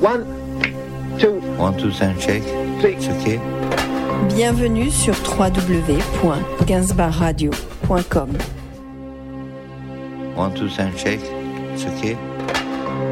One, two, shake. three. It's okay. Bienvenue sur www.gainsbourgradio.com. 1, 2, 3, shake. It's okay.